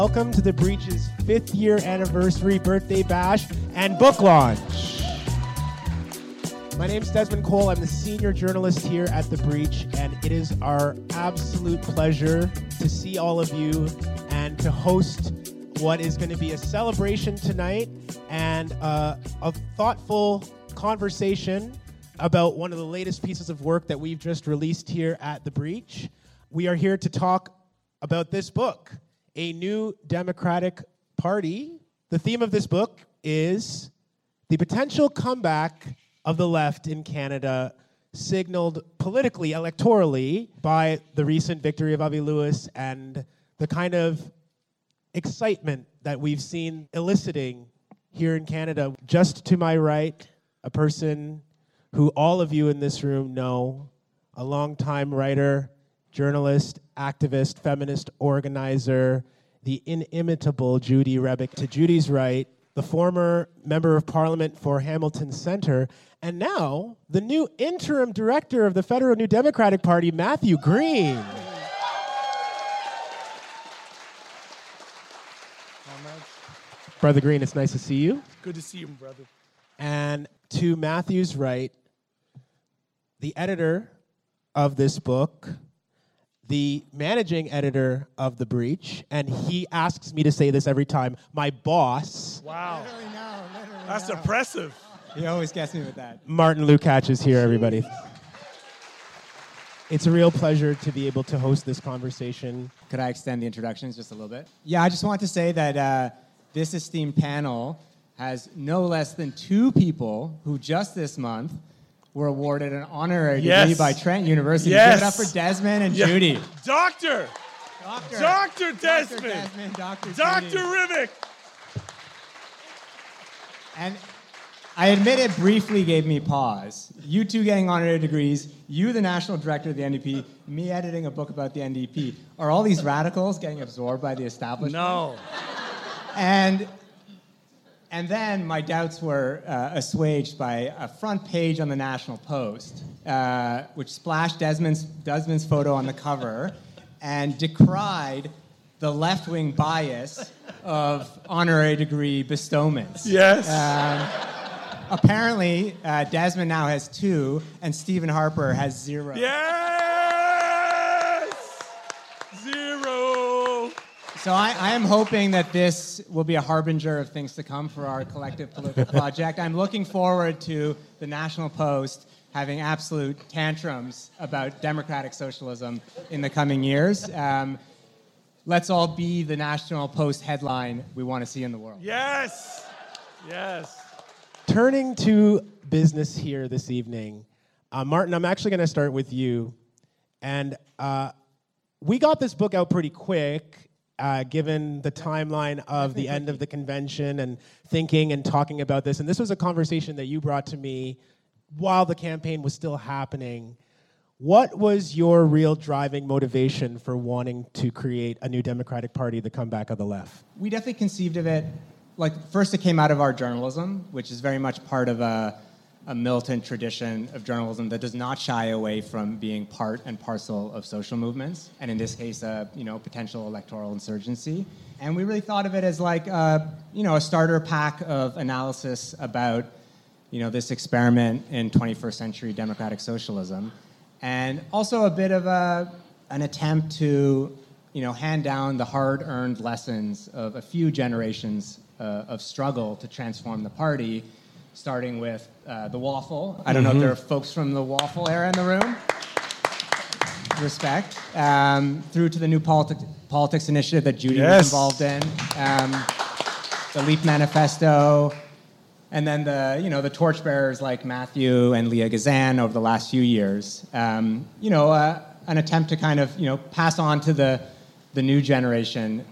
Welcome to The Breach's 5th year anniversary birthday bash and book launch. My name's Desmond Cole. I'm the senior journalist here at The Breach, and it is our absolute pleasure to see all of you and to host what is going to be a celebration tonight and a thoughtful conversation about one of the latest pieces of work that we've just released here at The Breach. We are here to talk about this book, A New Democratic Party. The theme of this book is the potential comeback of the left in Canada, signaled politically, electorally, by the recent victory of Avi Lewis and the kind of excitement that we've seen eliciting here in Canada. Just to my right, a person who all of you in this room know, a longtime writer, journalist, activist, feminist organizer, the inimitable Judy Rebick. To Judy's right, the former member of parliament for Hamilton Centre, and now the new interim director of the Federal New Democratic Party, Matthew Green. Brother Green, it's nice to see you. Good to see you, brother. And to Matthew's right, the editor of this book, the managing editor of The Breach, and he asks me to say this every time, my boss. Wow. Literally That's now. impressive. He always gets me with that. Martin Lukács is here, everybody. It's a real pleasure to be able to host this conversation. Could I extend the introductions just a little bit? Yeah, I just want to say that this esteemed panel has no less than 2 people who just this month were awarded an honorary degree by Trent University. Yes. Give it up for Desmond and Judy. Dr. Desmond. Dr. Dr. Judy. Rivik. And I admit it briefly gave me pause. You two getting honorary degrees, you the national director of the NDP, me editing a book about the NDP. Are all these radicals getting absorbed by the establishment? No. And then my doubts were assuaged by a front page on the National Post, which splashed Desmond's photo on the cover and decried the left-wing bias of honorary degree bestowments. Yes. Apparently, Desmond now has 2, and Stephen Harper has 0. Yes! 0. So I am hoping that this will be a harbinger of things to come for our collective political project. I'm looking forward to the National Post having absolute tantrums about democratic socialism in the coming years. Let's all be the National Post headline we want to see in the world. Yes. Yes. Turning to business here this evening, Martin, I'm actually going to start with you. And we got this book out pretty quick, given the timeline of the end of the convention and thinking and talking about this. And this was a conversation that you brought to me while the campaign was still happening. What was your real driving motivation for wanting to create a new Democratic Party, the comeback of the left? We definitely conceived of it, first it came out of our journalism, which is very much part of a militant tradition of journalism that does not shy away from being part and parcel of social movements, and in this case, potential electoral insurgency. And we really thought of it as a starter pack of analysis about, this experiment in 21st century democratic socialism, and also a bit of an attempt to, hand down the hard-earned lessons of a few generations of struggle to transform the party, starting with the waffle. I don't know if there are folks from the waffle era in the room. Respect. Through to the new politics initiative that Judy was involved in, the LEAP manifesto, and then the torchbearers like Matthew and Leah Gazan over the last few years. An attempt to kind of pass on to the new generation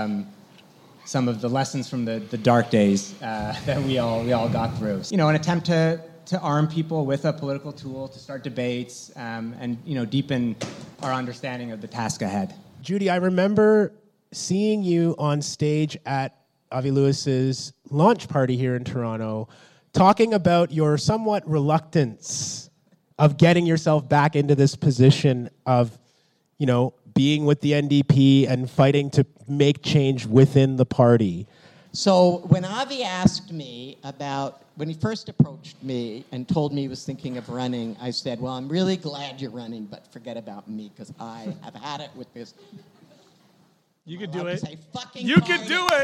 some of the lessons from the dark days that we all got through. An attempt to arm people with a political tool to start debates and deepen our understanding of the task ahead. Judy, I remember seeing you on stage at Avi Lewis's launch party here in Toronto, talking about your somewhat reluctance of getting yourself back into this position of, being with the NDP and fighting to make change within the party? So when Avi asked me about, when he first approached me and told me he was thinking of running, I said, well, I'm really glad you're running, but forget about me, because I have had it with this. You could Allowed do to it. say fucking You party. could do it.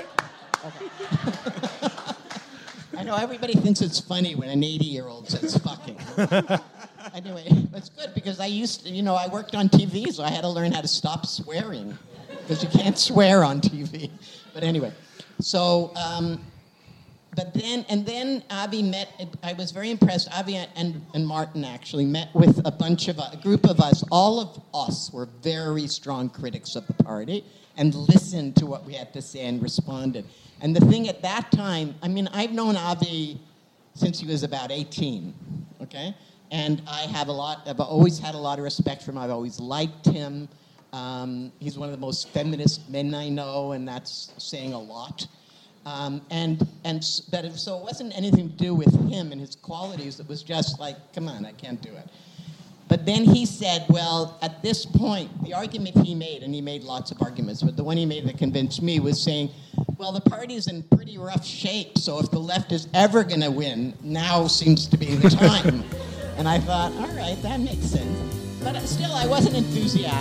I know everybody thinks it's funny when an 80-year-old says fucking. Anyway, it's good because I used to, I worked on TV, so I had to learn how to stop swearing because you can't swear on TV. But anyway, so, but then Avi met, I was very impressed. Avi and Martin actually met with a group of us. All of us were very strong critics of the party and listened to what we had to say and responded. And the thing at that time, I've known Avi since he was about 18, okay? And I've always had a lot of respect for him. I've always liked him. He's one of the most feminist men I know, and that's saying a lot. So it wasn't anything to do with him and his qualities. It was just like, come on, I can't do it. But then he said, well, at this point, the argument he made, and he made lots of arguments, but the one he made that convinced me was saying, well, the party's in pretty rough shape, so if the left is ever going to win, now seems to be the time. And I thought, all right, that makes sense. But still, I wasn't enthusiastic.